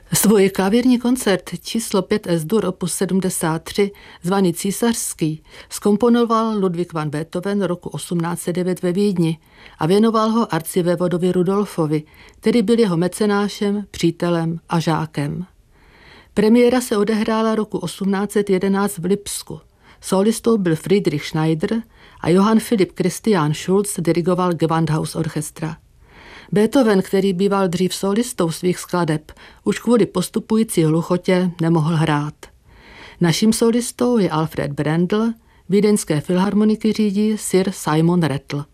Svůj klavírní koncert číslo 5 S-dur opus 73, zvaný Císařský, zkomponoval Ludwig van Beethoven roku 1809 ve Vídni a věnoval ho arcivévodovi Rudolfovi, který byl jeho mecenášem, přítelem a žákem. Premiéra se odehrála roku 1811 v Lipsku. Solistou byl Friedrich Schneider a Johann Philipp Christian Schulz dirigoval Gewandhaus Orchestra. Beethoven, který býval dřív solistou svých skladeb, už kvůli postupující hluchotě nemohl hrát. Naším solistou je Alfred Brendel, vídeňské filharmoniky řídí Sir Simon Rattle.